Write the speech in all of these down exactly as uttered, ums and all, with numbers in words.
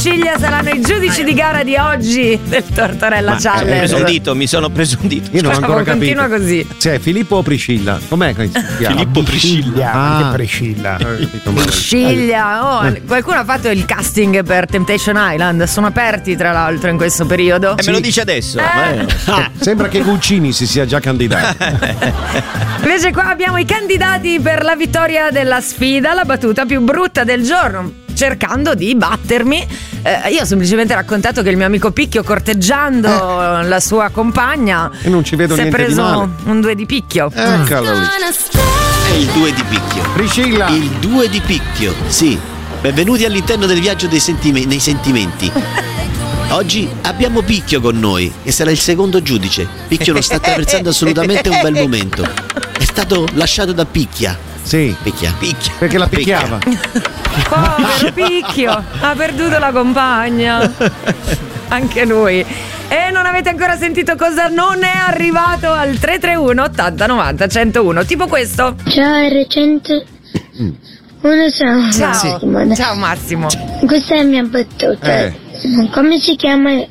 Priscilla saranno i giudici di gara di oggi del Tortorella Ma Challenge. Mi sono preso un dito, mi sono preso un dito. Io non ho ancora capito. Continua così. Cioè, Filippo o Priscilla? Com'è che si chiama? Filippo Priscilla. Ah. Anche Priscilla. Priscilla, oh, qualcuno ha fatto il casting per Temptation Island, sono aperti tra l'altro in questo periodo. E me lo dice adesso. Eh. Ah. Sembra che Guccini si sia già candidato. Invece qua abbiamo i candidati per la vittoria della sfida, la battuta più brutta del giorno, cercando di battermi. Eh, io ho semplicemente raccontato che il mio amico Picchio, corteggiando eh. la sua compagna, e non ci vedo si è niente di preso male. un due di picchio. Eccolo lì. È il due di picchio. Priscilla. Il due di picchio, sì. Benvenuti all'interno del viaggio dei sentime- nei sentimenti. Oggi abbiamo Picchio con noi e sarà il secondo giudice. Picchio non sta attraversando assolutamente un bel momento. È stato lasciato da Picchia. Sì. Picchia. Picchia. Perché la picchiava. Povero Picchio, ha perduto la compagna. Anche lui. E non avete ancora sentito cosa non è arrivato al tre tre uno ottanta novanta centouno. Tipo questo. Ciao R cento. Uno ciao. Ciao. Massimo. Ciao Massimo. Questa è la mia battuta. Eh. Come si chiama eh,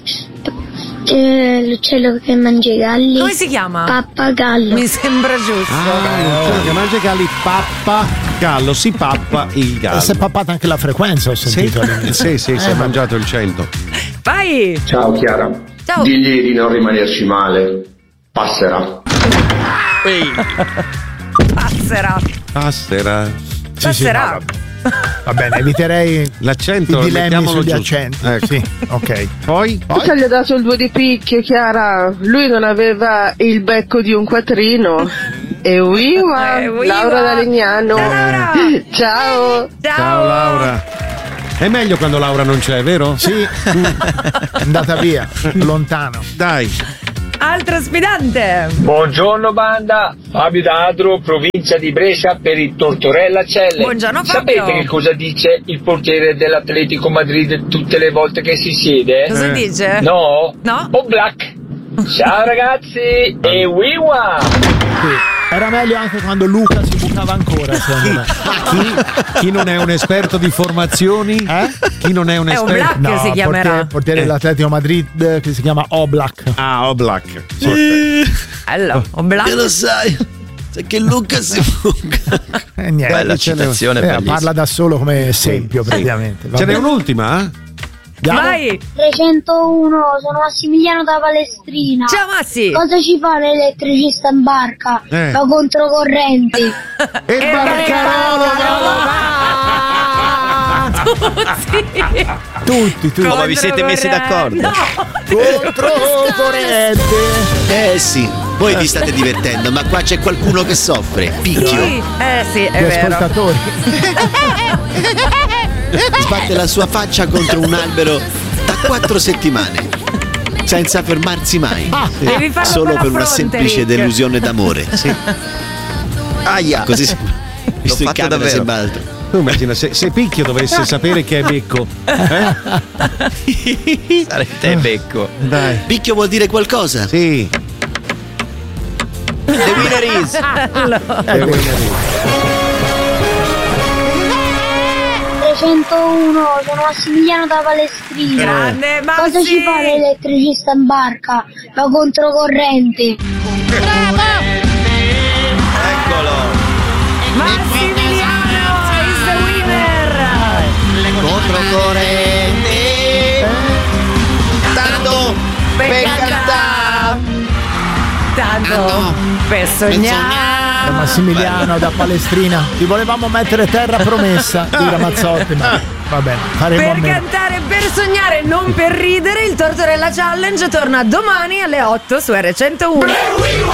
l'uccello che mangia i galli? Come si chiama? Pappagallo. Mi sembra giusto. Ah, quello che mangia i galli, pappa gallo, si pappa il gallo. Si è pappata anche la frequenza, ho sentito. Sì, sì, sì, si è mangiato il cento. Vai. Ciao Chiara. Ciao. Digli di non rimanerci male. Passerà. Ehi. Passerà. Passerà. Sì, Passerà. sì, va bene, eviterei L'accento, i dilemmi mettiamolo sugli giusto. accenti. Ecco. Sì, ok. Poi? Perché gli ha dato il due di picchio, Chiara? Lui non aveva il becco di un quattrino. E uiva, Eh, uiva. Laura da Legnano. Ciao, Laura. Ciao. Ciao. Ciao Laura. È meglio quando Laura non c'è, vero? Sì, è andata via, lontano. Dai. Altro sfidante. Buongiorno banda, Fabio D'Adro, provincia di Brescia per il Tortorella Challenge. Buongiorno, Fabio. Sapete che cosa dice il portiere dell'Atletico Madrid tutte le volte che si siede? Cosa Eh. dice? No? No? O Black. Ciao ragazzi e wiwa! Sì. Era meglio anche quando Luca si bucava ancora, secondo me. Chi, chi non è un esperto di formazioni? Eh? Chi non è un È un esperto? Black. si chiamerà. portiere, portiere Eh. dell'Atletico Madrid che si chiama Oblak. Ah, Oblak. Allora, un Che black. lo sai? Sai che Luca si buca. E niente. Bella ce n'è- citazione, eh, bellissima. parla da solo come esempio, praticamente. Va Ce n'è bene. un'ultima? Andiamo? Vai. trecentouno, sono Massimiliano da Palestrina. Ciao Massi. Cosa ci fa l'elettricista in barca? Eh. Va controcorrente. E il Tutti. Tutti, tutti. Oh, ma vi siete messi d'accordo? No. Controcorrente. Eh sì, voi vi state divertendo, ma qua c'è qualcuno che soffre. Picchio. Sì. Eh sì, è Gli vero. ascoltatori. Sbatte la sua faccia contro un albero da quattro settimane, senza fermarsi mai. Devi farlo Solo con la per una fronte, semplice Rick. delusione d'amore. Sì. Aia, così sembra. Visto in fatto camera davvero. sembra altro. Tu immagina se, se Picchio dovesse sapere che è becco. Eh? Sarete becco. Dai. Picchio vuol dire qualcosa? Sì. The winner is. trecentouno, sono Massimiliano da Palestrina. Grande Massi. Cosa ci fa l'elettricista in barca? Va controcorrente. Eccolo. Massimiliano is the winner. Controcorrente. Tanto per cantare. Tanto per sognare. Massimiliano da Palestrina. Ti volevamo mettere terra promessa di Ramazzotti, ma va bene, faremo a Per meno. cantare, per sognare, non per ridere, il Tortorella Challenge torna domani alle otto su R centouno.